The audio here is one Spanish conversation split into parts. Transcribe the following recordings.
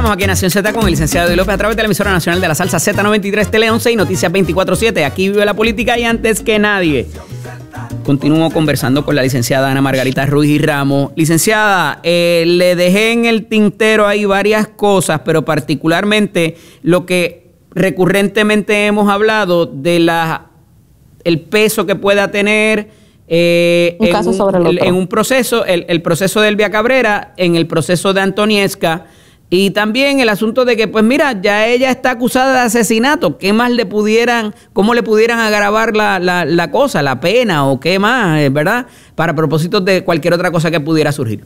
Estamos aquí en Nación Z con el licenciado Eddie López a través de la emisora nacional de la salsa Z93 Tele 11 y Noticias 24/7. Aquí vive la política y antes que nadie. Continúo conversando con la licenciada Ana Margarita Ruiz y Ramos. Licenciada, le dejé en el tintero ahí varias cosas, pero particularmente lo que recurrentemente hemos hablado de el peso que pueda tener un caso sobre el otro. En un proceso, el proceso de Elvia Cabrera, en el proceso de Antoniesca, y también el asunto de que, pues mira, ya ella está acusada de asesinato. ¿Qué más cómo le pudieran agravar la cosa, la pena o qué más, verdad? Para propósitos de cualquier otra cosa que pudiera surgir.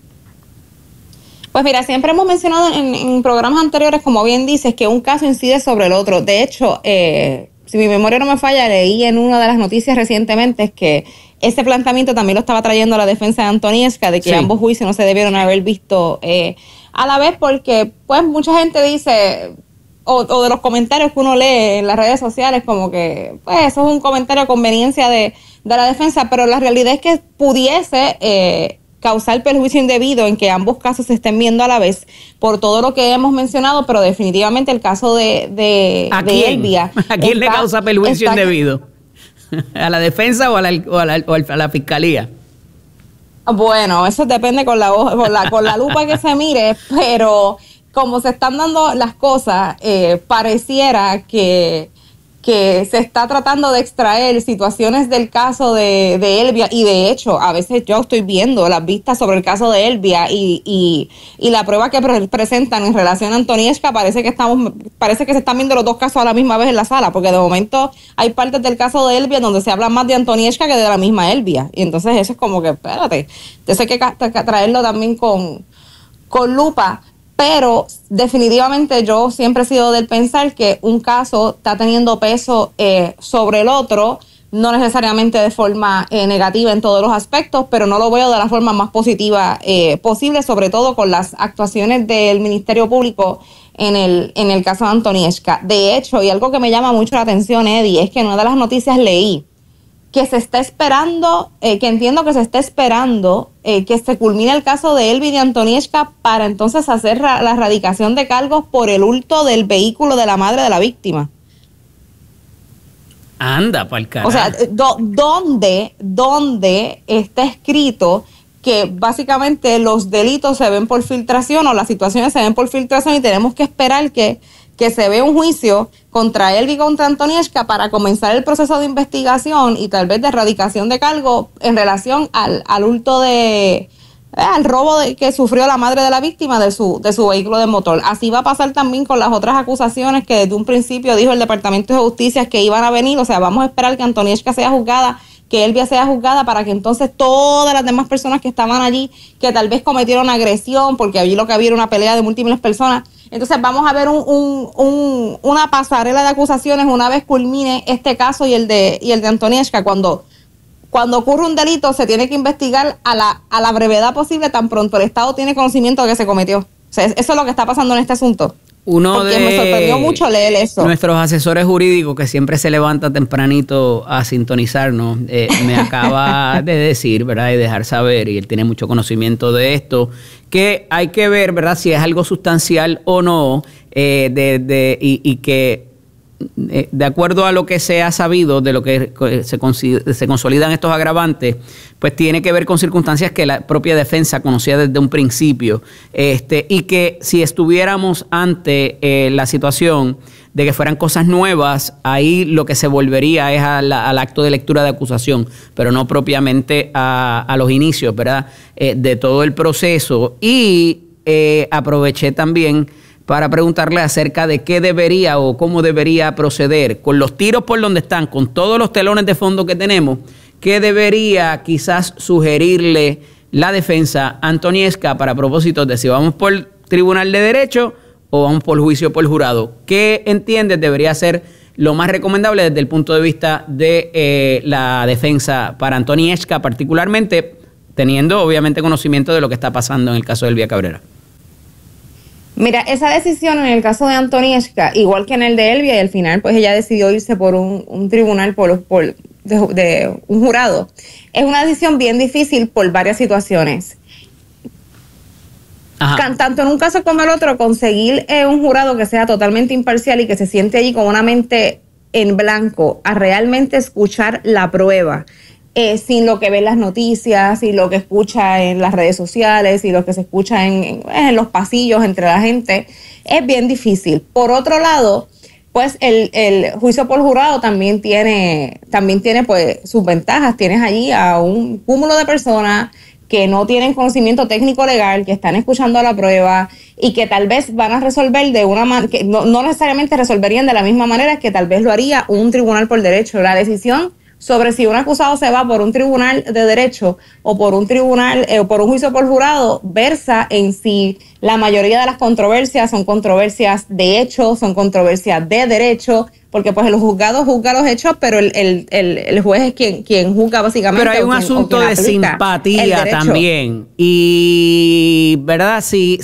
Pues mira, siempre hemos mencionado en programas anteriores, como bien dices, que un caso incide sobre el otro. De hecho, si mi memoria no me falla, leí en una de las noticias recientemente que ese planteamiento también lo estaba trayendo la defensa de Antoniesca, de que sí, ambos juicios no se debieron haber visto a la vez, porque pues mucha gente dice, o de los comentarios que uno lee en las redes sociales, como que pues eso es un comentario a conveniencia de la defensa, pero la realidad es que pudiese causar perjuicio indebido en que ambos casos se estén viendo a la vez por todo lo que hemos mencionado, pero definitivamente el caso de Elvia. ¿A quién le causa perjuicio indebido? ¿A la defensa o a la fiscalía? Bueno, eso depende con la lupa que se mire, pero como se están dando las cosas, pareciera que se está tratando de extraer situaciones del caso de Elvia, y de hecho a veces yo estoy viendo las vistas sobre el caso de Elvia y la prueba que presentan en relación a Antoniesca, parece que se están viendo los dos casos a la misma vez en la sala, porque de momento hay partes del caso de Elvia donde se habla más de Antoniesca que de la misma Elvia, y entonces eso es como que espérate, entonces hay que traerlo también con lupa. Pero definitivamente yo siempre he sido del pensar que un caso está teniendo peso sobre el otro, no necesariamente de forma negativa en todos los aspectos, pero no lo veo de la forma más positiva posible, sobre todo con las actuaciones del Ministerio Público en el caso de Antoniesca. De hecho, y algo que me llama mucho la atención, Eddie, es que en una de las noticias leí que se está esperando, que entiendo que se está esperando que se culmine el caso de Elvia y de Antoniesca para entonces hacer la erradicación de cargos por el hurto del vehículo de la madre de la víctima. Anda, pa'l carajo. O sea, ¿dónde está escrito que básicamente los delitos se ven por filtración o las situaciones se ven por filtración y tenemos que esperar que se ve un juicio contra Elvia y contra Antoniesca para comenzar el proceso de investigación y tal vez de erradicación de cargo en relación al hurto al robo que sufrió la madre de la víctima de su vehículo de motor? Así va a pasar también con las otras acusaciones que desde un principio dijo el Departamento de Justicia que iban a venir. O sea, vamos a esperar que Antoniesca sea juzgada, que Elvia sea juzgada, para que entonces todas las demás personas que estaban allí, que tal vez cometieron agresión, porque allí lo que había era una pelea de múltiples personas. Entonces vamos a ver una pasarela de acusaciones una vez culmine este caso y el de Antoniesca. Cuando ocurre un delito se tiene que investigar a la brevedad posible, tan pronto el Estado tiene conocimiento de que se cometió. O sea, eso es lo que está pasando en este asunto. Porque me sorprendió mucho leer eso. Nuestros asesores jurídicos, que siempre se levanta tempranito a sintonizarnos, me acaba de decir, ¿verdad? Y dejar saber, y él tiene mucho conocimiento de esto, que hay que ver, ¿verdad?, si es algo sustancial o no, y que de acuerdo a lo que se ha sabido de lo que se consolidan estos agravantes, pues tiene que ver con circunstancias que la propia defensa conocía desde un principio, y que si estuviéramos ante la situación de que fueran cosas nuevas, ahí lo que se volvería es al acto de lectura de acusación, pero no propiamente a los inicios, ¿verdad?, de todo el proceso. Y aproveché también para preguntarle acerca de qué debería o cómo debería proceder con los tiros por donde están, con todos los telones de fondo que tenemos, qué debería quizás sugerirle la defensa a Antoniesca para propósitos de si vamos por tribunal de derecho o vamos por juicio por jurado. ¿Qué entiendes debería ser lo más recomendable desde el punto de vista de la defensa para Antoniesca, particularmente teniendo obviamente conocimiento de lo que está pasando en el caso de Elvia Cabrera? Mira, esa decisión en el caso de Antoniesca, igual que en el de Elvia, y al final pues ella decidió irse por un tribunal de un jurado, es una decisión bien difícil por varias situaciones. tanto en un caso como el otro, conseguir un jurado que sea totalmente imparcial y que se siente allí con una mente en blanco a realmente escuchar la prueba, sin lo que ve en las noticias, y lo que escucha en las redes sociales, y lo que se escucha en los pasillos entre la gente, es bien difícil. Por otro lado, pues el juicio por jurado también tiene pues sus ventajas. Tienes allí a un cúmulo de personas que no tienen conocimiento técnico legal, que están escuchando la prueba y que tal vez van a resolver de una manera, que no necesariamente resolverían de la misma manera que tal vez lo haría un tribunal por derecho. La decisión sobre si un acusado se va por un tribunal de derecho o por un tribunal o por un juicio por jurado versa en si la mayoría de las controversias son controversias de hecho, son controversias de derecho, porque pues el juzgado juzga los hechos, pero el juez es quien juzga básicamente. Pero hay un asunto de simpatía también. Y, ¿verdad? Si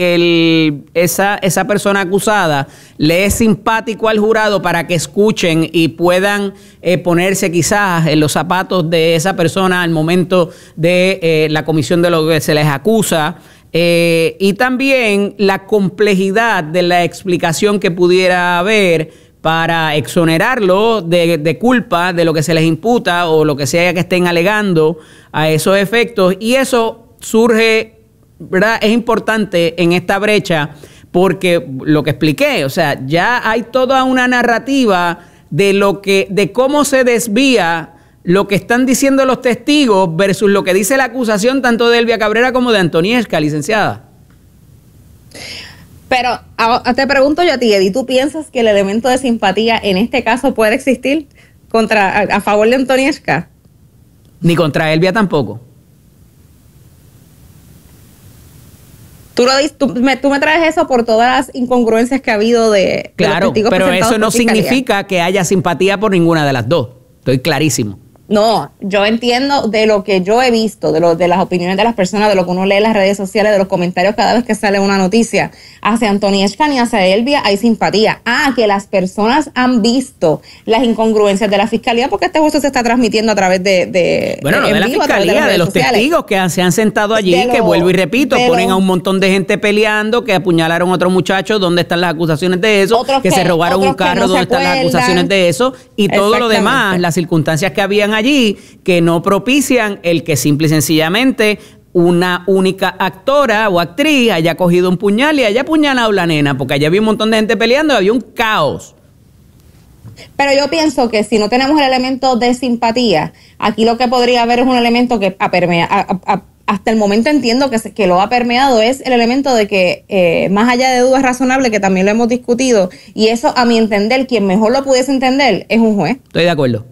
esa persona acusada le es simpático al jurado para que escuchen y puedan ponerse quizás en los zapatos de esa persona al momento de la comisión de lo que se les acusa, y también la complejidad de la explicación que pudiera haber para exonerarlo de culpa de lo que se les imputa o lo que sea que estén alegando a esos efectos. Y eso surge, ¿verdad? Es importante en esta brecha porque lo que expliqué, o sea, ya hay toda una narrativa de cómo se desvía lo que están diciendo los testigos versus lo que dice la acusación tanto de Elvia Cabrera como de Antonieshka, licenciada. Pero te pregunto yo a ti, Eddie, ¿tú piensas que el elemento de simpatía en este caso puede existir a favor de Antonieshka? Ni contra Elvia tampoco. Tú me traes eso por todas las incongruencias que ha habido de los testigos. Pero eso no significa que haya simpatía por ninguna de las dos. Estoy clarísimo. No, yo entiendo de lo que yo he visto, de las opiniones de las personas, de lo que uno lee en las redes sociales, de los comentarios cada vez que sale una noticia. Hacia Antonieshka ni hacia Elvia hay simpatía. Que las personas han visto las incongruencias de la fiscalía, porque este juicio se está transmitiendo a través de bueno, no de la fiscalía, de los testigos que se han sentado allí, que vuelvo y repito, ponen a un montón de gente peleando, que apuñalaron a otro muchacho, ¿dónde están las acusaciones de eso? Que se robaron un carro, ¿dónde están las acusaciones de eso? Y todo lo demás, las circunstancias que habían allí, que no propician el que simple y sencillamente una única actora o actriz haya cogido un puñal y haya apuñalado a la nena, porque allá había un montón de gente peleando y había un caos. Pero yo pienso que si no tenemos el elemento de simpatía, aquí lo que podría haber es un elemento que hasta el momento entiendo que lo ha permeado, es el elemento de que más allá de dudas razonables, que también lo hemos discutido, y eso a mi entender, quien mejor lo pudiese entender es un juez. Estoy de acuerdo.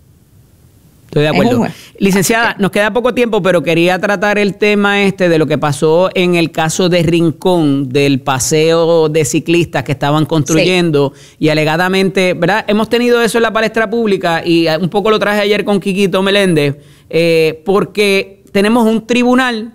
Licenciada, nos queda poco tiempo, pero quería tratar el tema de lo que pasó en el caso de Rincón, del paseo de ciclistas que estaban construyendo, y alegadamente, ¿verdad? Hemos tenido eso en la palestra pública y un poco lo traje ayer con Quiquito Meléndez, porque tenemos un tribunal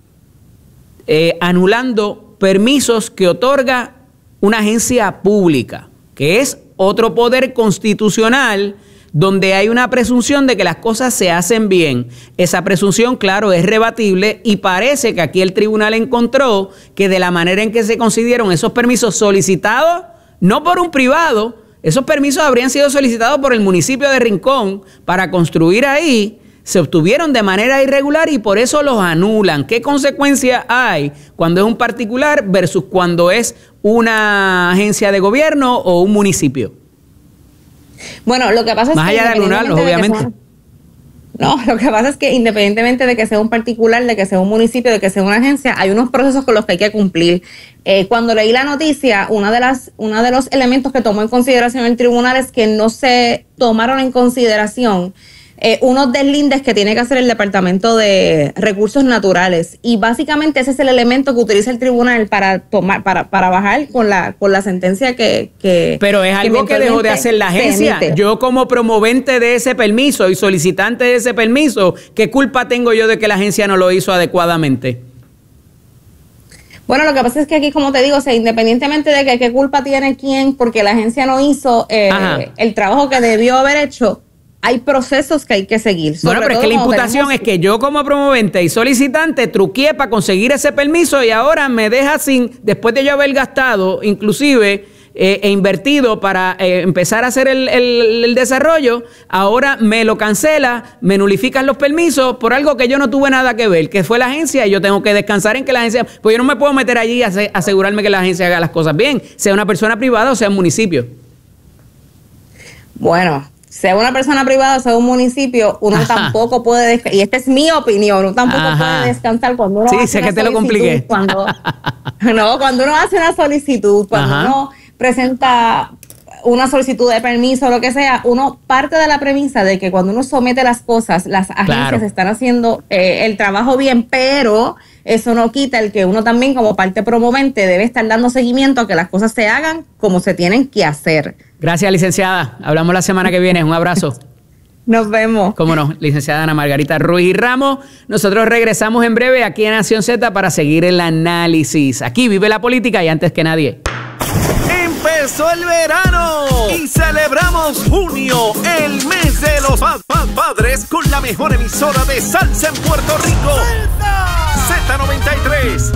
anulando permisos que otorga una agencia pública, que es otro poder constitucional donde hay una presunción de que las cosas se hacen bien. Esa presunción, claro, es rebatible y parece que aquí el tribunal encontró que de la manera en que se concedieron esos permisos solicitados, no por un privado, esos permisos habrían sido solicitados por el municipio de Rincón para construir ahí, se obtuvieron de manera irregular y por eso los anulan. ¿Qué consecuencia hay cuando es un particular versus cuando es una agencia de gobierno o un municipio? Bueno, lo que pasa es más allá de anunarlos, obviamente. Lo que pasa es que independientemente de que sea un particular, de que sea un municipio, de que sea una agencia, hay unos procesos con los que hay que cumplir. Cuando leí la noticia, uno de los elementos que tomó en consideración el tribunal es que no se tomaron en consideración unos deslindes que tiene que hacer el Departamento de Recursos Naturales, y básicamente ese es el elemento que utiliza el tribunal para bajar con la sentencia que pero es algo que dejó de hacer la agencia. Yo como promovente de ese permiso y solicitante de ese permiso, ¿qué culpa tengo yo de que la agencia no lo hizo adecuadamente? Bueno, lo que pasa es que aquí, como te digo, o sea, independientemente de que qué culpa tiene quién, porque la agencia no hizo el trabajo que debió haber hecho, hay procesos que hay que seguir. Bueno, pero es que la imputación es que yo como promovente y solicitante truqué para conseguir ese permiso y ahora me deja sin, después de yo haber gastado, inclusive, e invertido para empezar a hacer el desarrollo, ahora me lo cancela, me nulifican los permisos por algo que yo no tuve nada que ver, que fue la agencia, y yo tengo que descansar en que la agencia, pues yo no me puedo meter allí a asegurarme que la agencia haga las cosas bien, sea una persona privada o sea un municipio. Bueno, sea una persona privada o sea un municipio, uno tampoco puede, y esta es mi opinión, uno tampoco puede descansar cuando uno hace sé que te lo compliqué. Cuando uno hace una solicitud, cuando uno presenta una solicitud de permiso o lo que sea, uno parte de la premisa de que cuando uno somete las cosas, las agencias están haciendo el trabajo bien, pero eso no quita el que uno también como parte promovente debe estar dando seguimiento a que las cosas se hagan como se tienen que hacer. Gracias, licenciada. Hablamos la semana que viene. Un abrazo. Nos vemos. Cómo no, licenciada Ana Margarita Ruiz Ramos. Nosotros regresamos en breve aquí en Nación Z para seguir el análisis. Aquí vive la política y antes que nadie. Empezó el verano y celebramos junio, el mes de los padres, con la mejor emisora de salsa en Puerto Rico. Z93,